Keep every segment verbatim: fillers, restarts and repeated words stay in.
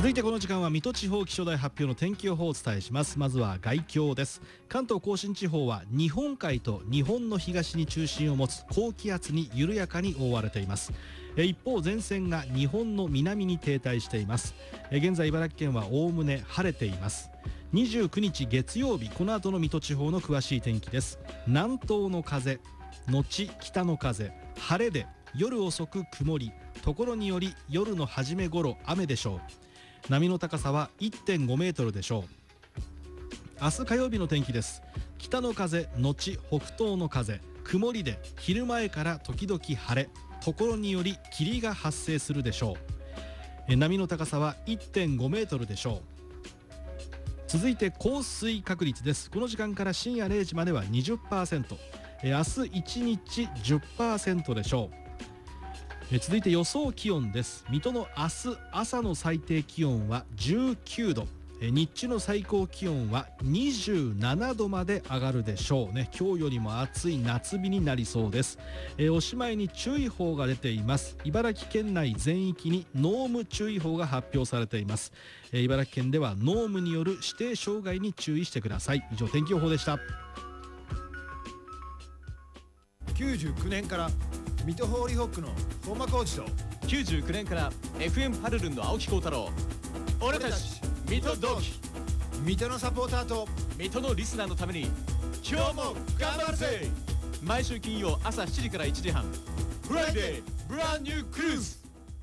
続いてこの時間は水戸地方気象台発表の天気予報をお伝えします。まずは概況です。関東甲信地方は日本海と日本の東に中心を持つ高気圧に緩やかに覆われています。一方前線が日本の南に停滞しています。現在茨城県はおおむね晴れています。にじゅうくにち月曜日、この後の水戸地方の詳しい天気です。南東の風後北の風、晴れで夜遅く曇り、ところにより夜の初め頃雨でしょう。波の高さは いってんご メートルでしょう。明日火曜日の天気です。北の風後北東の風、曇りで昼前から時々晴れ、ところにより霧が発生するでしょう。波の高さは いってんご メートルでしょう。続いて降水確率です。この時間から深夜れいじまでは にじゅっパーセント、 明日いちにち じゅっパーセント でしょう。続いて予想気温です。水戸の明日朝の最低気温はじゅうきゅうど、日中の最高気温はにじゅうななどまで上がるでしょうね。今日よりも暑い夏日になりそうです。えおしまいに注意報が出ています。茨城県内全域に濃霧注意報が発表されています。え茨城県では濃霧による指定障害に注意してください。以上天気予報でした。 きゅうじゅうきゅうねんから水戸ホーリーホックの本間浩二ときゅうじゅうきゅうねんから エフエム パルルンの青木浩太郎、俺たち水戸同期、 水戸のサポーターと水戸のリスナーのために今日も頑張るぜ。毎週金曜朝しちじからいちじはん、フライデーブランニュークルーズ。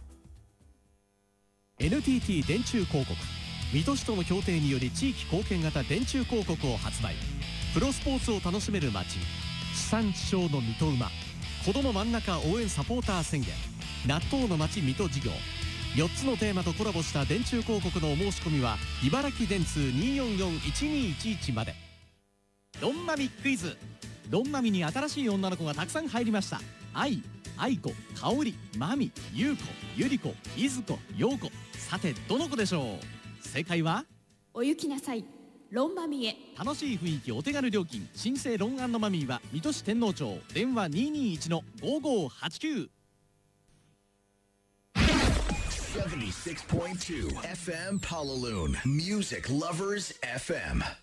エヌティーティー 電柱広告、水戸市との協定により地域貢献型電柱広告を発売。プロスポーツを楽しめる街、地産地消の水戸馬、子ども真ん中応援サポーター宣言、納豆の街水戸事業、よっつのテーマとコラボした電柱広告のお申し込みは茨城電通 にーよんよんいちにーいちいち まで。ロンマミクイズ。ロンマミに新しい女の子がたくさん入りました。愛、愛子、香織、マミ、優子、ゆり子、いずこ、ようこ。さてどの子でしょう。正解はお行きなさい、ロンマミへ。 楽しい雰囲気、お手軽料金、新生ロン&マミーは水戸市天王町、電話 にーにーいちのごーごーはちきゅう。 seventy-six point two F M Palaloon Music Lovers F M